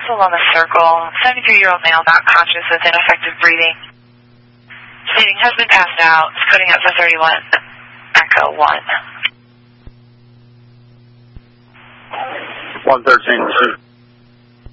Castle Wellness Circle, 73-year-old male not conscious with ineffective breathing. Stating has been passed out, coding up for 31, Echo 1. 113.